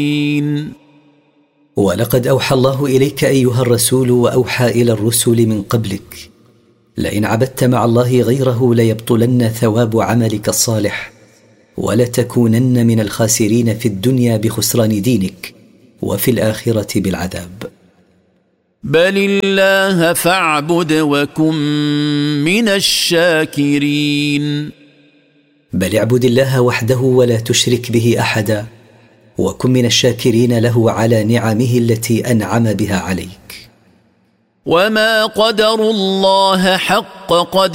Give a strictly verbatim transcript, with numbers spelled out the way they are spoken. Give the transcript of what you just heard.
ولقد أوحى الله إليك أيها الرسول وأوحى إلى الرسل من قبلك لئن عبدت مع الله غيره ليبطلن ثواب عملك الصالح ولتكونن من الخاسرين في الدنيا بخسران دينك وفي الآخرة بالعذاب. بل الله فاعبد وكن من الشاكرين. بل اعبد الله وحده ولا تشرك به أحدا وكن من الشاكرين له على نعمه التي أنعم بها عليك. وما قدروا الله حق قدره